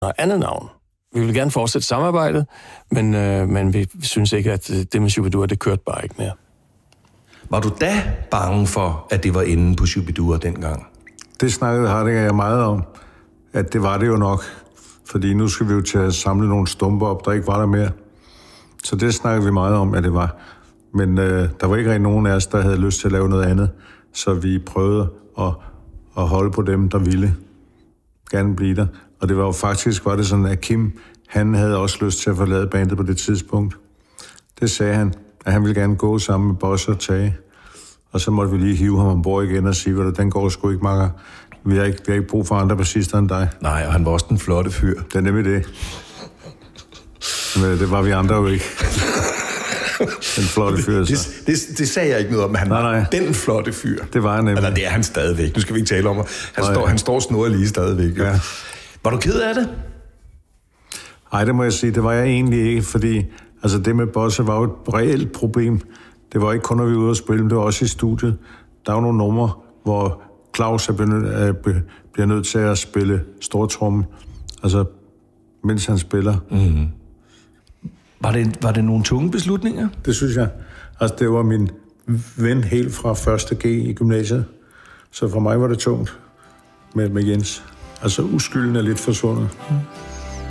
andet navn. Vi vil gerne fortsætte samarbejdet, men vi synes ikke, at det med Shu-bi-dua, det kørte bare ikke mere. Var du da bange for, at det var inde på Shu-bi-dua dengang? Det snakkede jeg meget om, at det var det jo nok. Fordi nu skal vi jo til at samle nogle stumper op, der ikke var der mere. Så det snakkede vi meget om, at det var. Men der var ikke rigtig nogen af os, der havde lyst til at lave noget andet. Så vi prøvede at holde på dem, der ville gerne blive der. Og det var jo faktisk sådan, at Kim, han havde også lyst til at forlade bandet på det tidspunkt. Det sagde han, at han ville gerne gå sammen med Bosse og Tage. Og så måtte vi lige hive ham ombord igen og sige, at den går sgu ikke, makker. Vi har ikke brug for andre bassister end dig. Nej, og han var også den flotte fyr. Det er nemlig det. Men det var vi andre jo ikke. Den flotte fyr, så. Det sagde jeg ikke noget om, men han var den flotte fyr. Det var han nemlig. Eller det er han stadigvæk. Nu skal vi ikke tale om, han står snurret lige stadigvæk. Ja. Var du ked af det? Nej, det må jeg sige. Det var jeg egentlig ikke, fordi det med Bosse var jo et reelt problem. Det var ikke kun, når vi var ude at spille, men det var også i studiet. Der er jo nogle numre, hvor Claus bliver nødt til at spille stortrummen, mens han spiller. Mm. Var det nogle tunge beslutninger? Det synes jeg. Det var min ven helt fra 1. G i gymnasiet. Så for mig var det tungt med Jens. Uskylden er lidt forsvundet. Mm.